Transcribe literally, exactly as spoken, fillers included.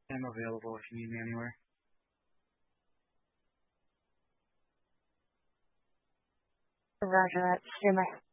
I'm available if you need me anywhere. Roger that. Stand by.